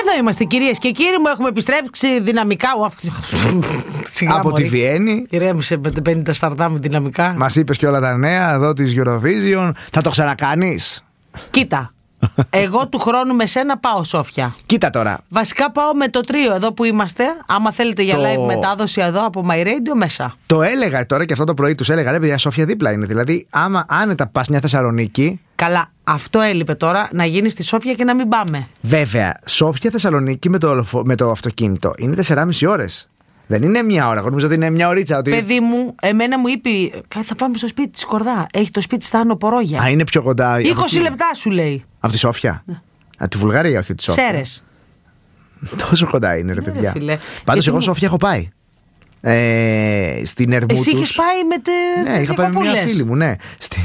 Εδώ είμαστε, κυρίες και κύριοι μου, έχουμε επιστρέψει δυναμικά. Από τη Βιέννη. Ηρέμησε με 50 σταρτά μου δυναμικά. Μας είπες και όλα τα νέα εδώ της Eurovision. Θα το ξανακάνεις? Κοίτα. Εγώ του χρόνου με σένα πάω, Σόφια. Κοίτα τώρα. Βασικά πάω με το τρίο εδώ που είμαστε. Άμα θέλετε για live μετάδοση εδώ από My Radio μέσα. Το έλεγα τώρα και αυτό το πρωί, τους έλεγα: ρε παιδιά, Σόφια δίπλα είναι. Δηλαδή, άμα άνετα πας μια Θεσσαλονίκη. Καλά, αυτό έλειπε τώρα, να γίνει στη Σόφια και να μην πάμε. Βέβαια, Σόφια Θεσσαλονίκη με το αυτοκίνητο είναι 4,5 ώρες. Δεν είναι μια ώρα. Εγώ νομίζω ότι είναι μια ωρίτσα. Ότι... Παιδί μου, εμένα μου είπε: θα πάμε στο σπίτι τη Κορδά. Έχει το σπίτι στα Άνω Πορόγια. Α, είναι πιο κοντά. 20 λεπτά σου λέει. Από τη Σόφια. Ναι. Από τη Βουλγαρία, όχι τη Σόφια. Σέρες. Τόσο κοντά είναι, ρε παιδιά. Πάντως, εγώ Σόφια έχω πάει. Στην Ερμούτους. Εσύ είχες πάει με ναι, είχα πάει με μια φίλη μου, ναι.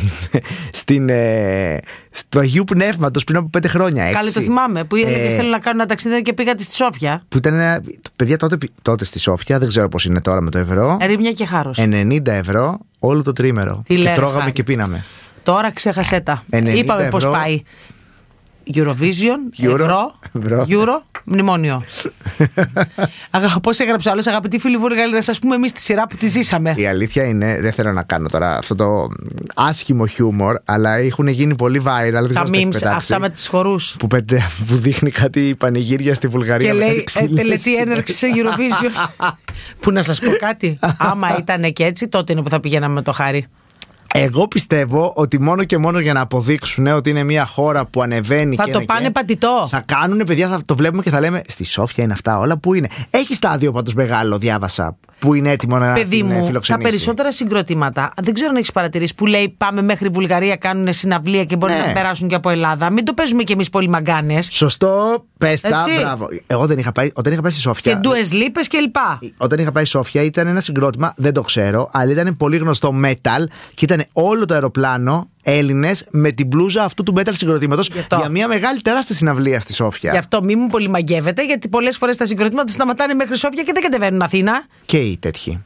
Στο Αγίου Πνεύματος πριν από 5 χρόνια. Καλή το θυμάμαι. Που έλεγες θέλω να κάνω ένα ταξίδι και πήγατε στη Σόφια. Που ήταν. Παιδιά, τότε στη Σόφια, δεν ξέρω πώς είναι τώρα με το ευρώ. Ρήμια και χάρος. 90 ευρώ όλο το τρίμερο. Τι και λένε, τρώγαμε χάρη. Και πίναμε. Τώρα ξέχασέ τα. Είπαμε πώς πάει. Eurovision, Euro, μνημόνιο. Πώς έγραψε άλλος, αγαπητοί φίλοι Βουλγαροί, να σας πούμε εμείς τη σειρά που τη ζήσαμε. Η αλήθεια είναι, δεν θέλω να κάνω τώρα αυτό το άσχημο χιούμορ, αλλά έχουν γίνει πολύ viral. Τα memes, αυτά με τους χορούς. Που δείχνει κάτι πανηγύρια στη Βουλγαρία. Και λέει τελετή έναρξη σε Eurovision. Που να σας πω κάτι, άμα ήταν και έτσι, τότε είναι που θα πηγαίναμε με το Χάρη. Εγώ πιστεύω ότι μόνο και μόνο για να αποδείξουν ότι είναι μια χώρα που ανεβαίνει θα και το πάνε πατητό. Θα κάνουνε, παιδιά, θα το βλέπουμε και θα λέμε στη Σόφια είναι αυτά όλα. Πού είναι? Έχει στάδιο πάντως μεγάλο, διάβασα, που είναι έτοιμο να φιλοξενήσει. Τα περισσότερα συγκροτήματα, δεν ξέρω αν έχεις παρατηρήσει, που λέει πάμε μέχρι Βουλγαρία, κάνουν συναυλία και μπορεί να περάσουν και από Ελλάδα. Μην το παίζουμε κι εμείς πολύ μαγκάνες. Σωστό, πες τα, μπράβο. Εγώ όταν είχα πάει στη Σόφια. Και ντουες λίπες και λοιπά. Όταν είχα πάει στη Σόφια ήταν ένα συγκρότημα, δεν το ξέρω, αλλά ήταν πολύ γνωστό metal και ήταν όλο το αεροπλάνο Έλληνες με την μπλούζα αυτού του metal συγκροτήματος για μια μεγάλη τεράστια συναυλία στη Σόφια. Γι' αυτό μη μου πολύ μαγκεύετε, γιατί πολλές φορές τα συγκροτήματα σταματάνε μέχρι Σόφια και δεν κατεβαίνουν Αθήνα. Και οι τέτοιοι.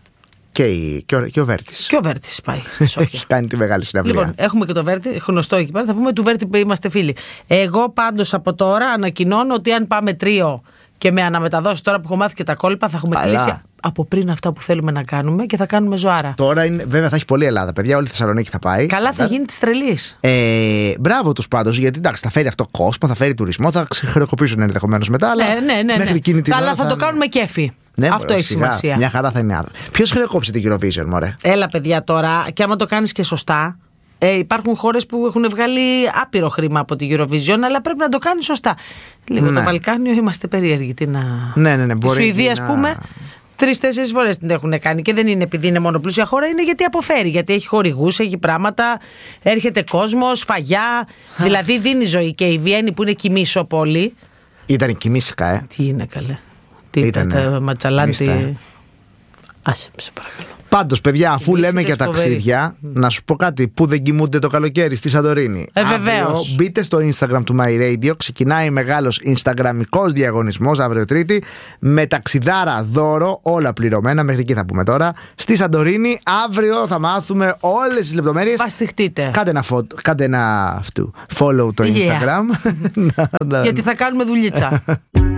Και ο Βέρτης. Και ο Βέρτης πάει στη Σόφια. Έχει κάνει τη μεγάλη συναυλία. Λοιπόν, έχουμε και το Βέρτη, γνωστό εκεί πέρα. Θα πούμε του Βέρτη που είμαστε φίλοι. Εγώ πάντως από τώρα ανακοινώνω ότι αν πάμε τρίο και με αναμεταδόσεις τώρα που έχω μάθει και τα κόλπα, θα έχουμε κλείσει από πριν αυτά που θέλουμε να κάνουμε και θα κάνουμε ζωάρα. Τώρα είναι, βέβαια θα έχει πολλή Ελλάδα, παιδιά. Όλη η Θεσσαλονίκη θα πάει. Καλά, θα γίνει τη τρελή. Μπράβο τους πάντως, γιατί εντάξει, θα φέρει αυτό κόσμο, θα φέρει τουρισμό, θα χρεοκοπήσουν ενδεχομένως μετά. Αλλά μέχρι εκείνη την ώρα. Αλλά θα το κάνουμε κέφι. Ναι, αυτό έχει σημασία. Μια χαρά θα είναι άδω. Ποιος χρεοκόψει την Eurovision, μωρέ? Έλα, παιδιά, τώρα, και άμα το κάνεις και σωστά. Υπάρχουν χώρες που έχουν βγάλει άπειρο χρήμα από τη Eurovision, αλλά πρέπει να το κάνει σωστά. Λίγο το Βαλκάνιο είμαστε περίεργοι. Ναι, μπορεί. Στη Σουηδία, ας πούμε, 3-4 φορές την έχουν κάνει και δεν είναι επειδή είναι μόνο πλούσια χώρα, είναι γιατί αποφέρει. Γιατί έχει χορηγούς, έχει πράγματα, έρχεται κόσμος, φαγιά. Δηλαδή δίνει ζωή. Και η Βιέννη που είναι κοιμήσο πόλη. Ήταν κοιμήσικα, Τι είναι καλέ. Τι ήταν ματσαλάντι. Άσε, σε παρακαλώ. Πάντως, παιδιά, αφού λέμε για ταξίδια, να σου πω κάτι που δεν κοιμούνται το καλοκαίρι στη Σαντορίνη. Βεβαίως. Μπείτε στο Instagram του My Radio. Ξεκινάει μεγάλος Instagramικός διαγωνισμός αύριο Τρίτη. Με ταξιδάρα, δώρο, όλα πληρωμένα. Μέχρι εκεί θα πούμε τώρα. Στη Σαντορίνη, αύριο θα μάθουμε όλες τις λεπτομέρειες. Παστιχτείτε. Κάντε ένα follow το Instagram. Γιατί θα κάνουμε δουλειά.